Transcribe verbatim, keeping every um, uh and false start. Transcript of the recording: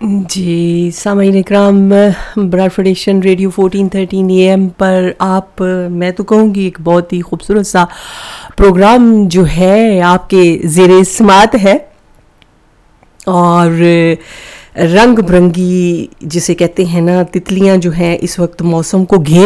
Ji, सामाईन Ikram, Bradford Asian radio fourteen thirteen A M पर आप, मैं तो कहूँगी एक बहुत ही खूबसूरत सा प्रोग्राम जो है आपके ज़ेरे समात है। और रंग बिरंगी जिसे कहते हैं ना, तितलियां जो हैं इस वक्त मौसम को घेर